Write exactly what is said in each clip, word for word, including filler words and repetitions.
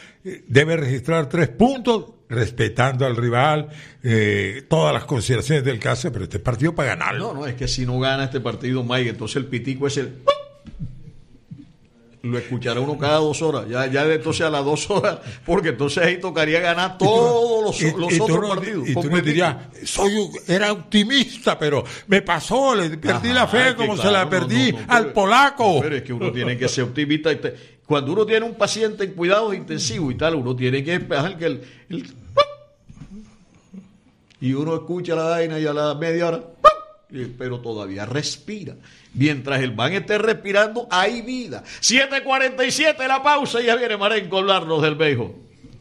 eh, debe registrar tres puntos, respetando al rival, eh, todas las consideraciones del caso, pero este partido para ganarlo. No, no, es que si no gana este partido, Mike, entonces el pitico es el... Lo escuchará uno cada dos horas, ya, ya entonces a las dos horas, porque entonces ahí tocaría ganar todos tú, los, los y, y otros no, partidos. Y tú me dirías, soy, era optimista, pero me pasó, le perdí Ajá, la fe como claro, se la perdí no, no, no, al pero, polaco. Pero es que uno tiene que ser optimista. Cuando uno tiene un paciente en cuidados intensivos y tal, uno tiene que esperar que el, el... Y uno escucha la vaina y a la media hora... pero todavía respira. Mientras el man esté respirando, hay vida. siete cuarenta y siete la pausa y ya viene Marenco a hablarnos del béisbol.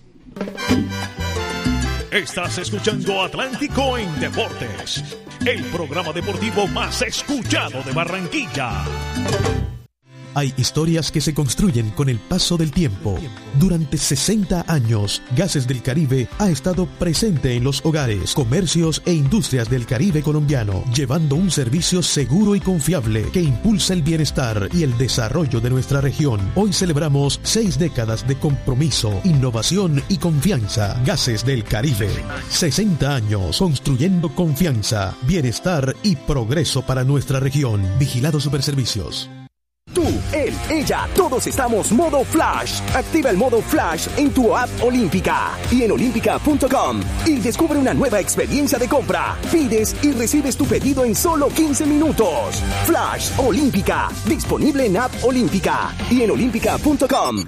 Estás escuchando Atlántico en Deportes, el programa deportivo más escuchado de Barranquilla. Hay historias que se construyen con el paso del tiempo. Durante sesenta años, Gases del Caribe ha estado presente en los hogares, comercios e industrias del Caribe colombiano, llevando un servicio seguro y confiable que impulsa el bienestar y el desarrollo de nuestra región. Hoy celebramos seis décadas de compromiso, innovación y confianza. Gases del Caribe. sesenta años construyendo confianza, bienestar y progreso para nuestra región. Vigilado Superservicios. Tú, él, ella, todos estamos modo Flash. Activa el modo Flash en tu app Olímpica y en olímpica punto com y descubre una nueva experiencia de compra. Pides y recibes tu pedido en solo quince minutos. Flash Olímpica, disponible en app Olímpica y en olímpica punto com.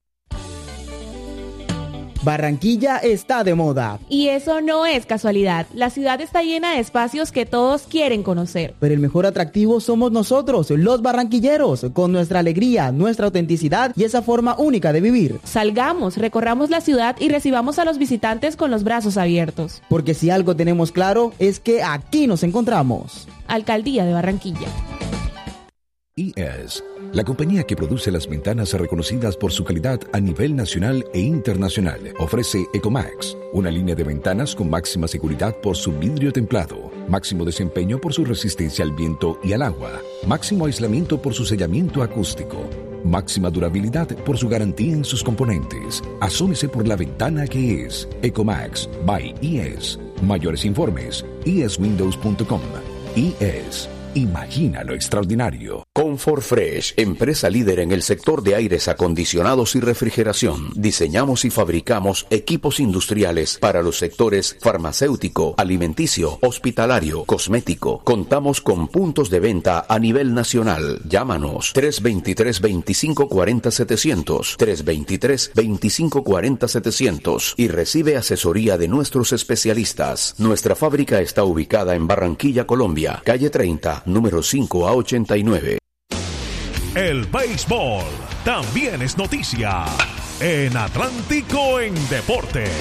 Barranquilla está de moda. Y eso no es casualidad. La ciudad está llena de espacios que todos quieren conocer. Pero el mejor atractivo somos nosotros, los barranquilleros, con nuestra alegría, nuestra autenticidad y esa forma única de vivir. Salgamos, recorramos la ciudad y recibamos a los visitantes con los brazos abiertos. Porque si algo tenemos claro es que aquí nos encontramos. Alcaldía de Barranquilla. I E S, la compañía que produce las ventanas reconocidas por su calidad a nivel nacional e internacional, ofrece Ecomax, una línea de ventanas con máxima seguridad por su vidrio templado, máximo desempeño por su resistencia al viento y al agua, máximo aislamiento por su sellamiento acústico, máxima durabilidad por su garantía en sus componentes. Asómese por la ventana que es Ecomax by I E S. Mayores informes, i e s windows punto com. I E S. Imagina lo extraordinario. Comfort Fresh, empresa líder en el sector de aires acondicionados y refrigeración. Diseñamos y fabricamos equipos industriales para los sectores farmacéutico, alimenticio, hospitalario, cosmético. Contamos con puntos de venta a nivel nacional. Llámanos tres dos tres, veinticinco cuarenta, setecientos, tres dos tres, veinticinco cuarenta, setecientos y recibe asesoría de nuestros especialistas. Nuestra fábrica está ubicada en Barranquilla, Colombia, calle treinta, número cinco a ochenta y nueve. El béisbol también es noticia en Atlántico en Deportes.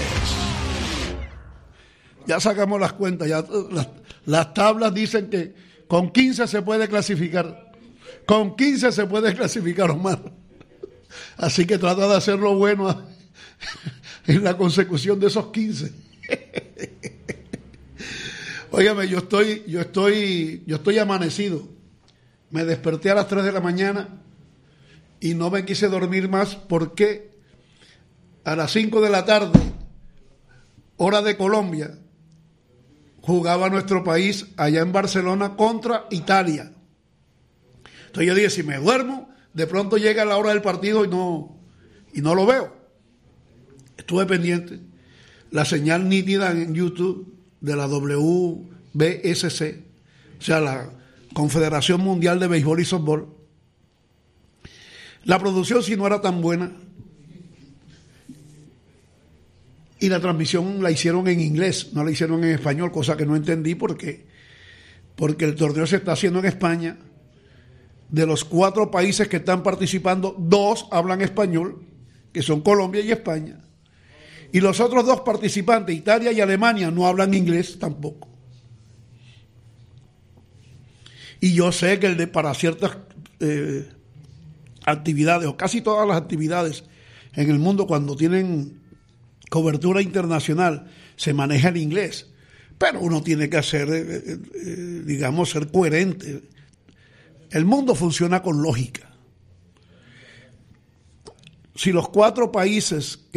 Ya sacamos las cuentas, ya las, las tablas dicen que con quince se puede clasificar. Con quince se puede clasificar, Omar. Así que trata de hacerlo bueno en la consecución de esos quince. Óigame, yo estoy, yo estoy, yo estoy amanecido. Me desperté a las tres de la mañana y no me quise dormir más porque a las cinco de la tarde, hora de Colombia, jugaba nuestro país allá en Barcelona contra Italia. Entonces yo dije, si me duermo, de pronto llega la hora del partido y no, y no lo veo. Estuve pendiente. La señal nítida en YouTube de la W B S C, o sea, la Confederación Mundial de Béisbol y Softball. La producción sí no era tan buena y la transmisión la hicieron en inglés, no la hicieron en español, cosa que no entendí porque, porque el torneo se está haciendo en España. De los cuatro países que están participando, dos hablan español, que son Colombia y España. Y los otros dos participantes, Italia y Alemania, no hablan inglés tampoco. Y yo sé que el de, para ciertas eh, actividades, o casi todas las actividades en el mundo, cuando tienen cobertura internacional, se maneja el inglés. Pero uno tiene que hacer, eh, eh, digamos, ser coherente. El mundo funciona con lógica. Si los cuatro países